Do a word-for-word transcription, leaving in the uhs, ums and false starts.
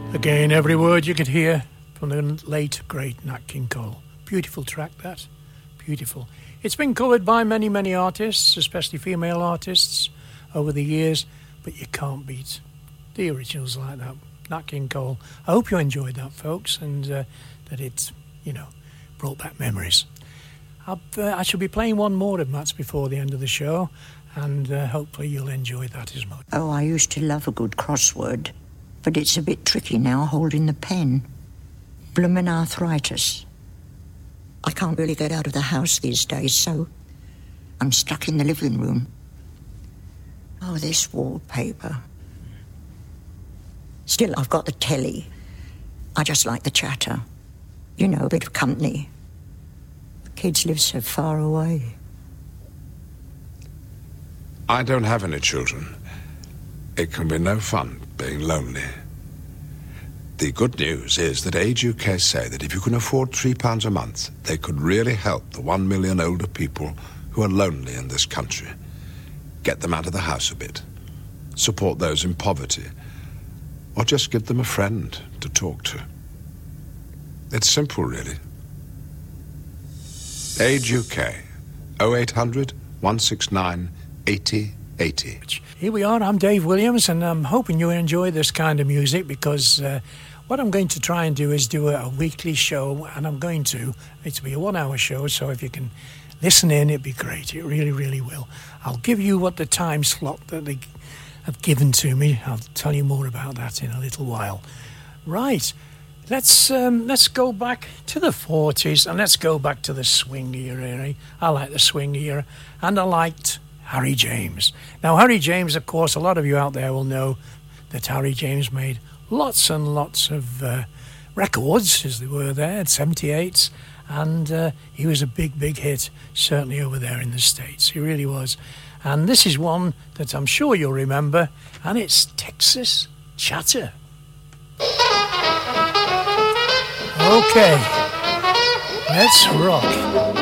Again, every word you could hear from the late, great Nat King Cole. Beautiful track, that. Beautiful. It's been covered by many, many artists, especially female artists, over the years, but you can't beat the originals like that. Nat King Cole. I hope you enjoyed that, folks, and uh, that it, you know, brought back memories. I'll, uh, I shall be playing one more of Matt's before the end of the show, and uh, hopefully you'll enjoy that as much. Oh, I used to love a good crossword, but it's a bit tricky now holding the pen. Bloomin' arthritis. I can't really get out of the house these days, so I'm stuck in the living room. Oh, this wallpaper. Still, I've got the telly. I just like the chatter. You know, a bit of company. The kids live so far away. I don't have any children. It can be no fun being lonely. The good news is that Age U K say that if you can afford three pounds a month, they could really help the one million older people who are lonely in this country. Get them out of the house a bit. Support those in poverty. Or just give them a friend to talk to. It's simple, really. Age U K, oh eight hundred, one six nine, eighty eighty. Here we are, I'm Dave Williams, and I'm hoping you enjoy this kind of music, because uh, what I'm going to try and do is do a, a weekly show, and I'm going to, it'll be a one-hour show, so if you can listen in, it'd be great. It really, really will. I'll give you what the time slot that they have given to me. I'll tell you more about that in a little while. Right, let's um, let's go back to the forties, and let's go back to the swing era. Eh? I like the swing era, and I liked Harry James. Now, Harry James, of course, a lot of you out there will know that Harry James made lots and lots of uh, records, as they were there, seventy-eights, and uh, he was a big, big hit, certainly over there in the States. He really was. And this is one that I'm sure you'll remember, and it's Texas Chatter. Okay, let's rock.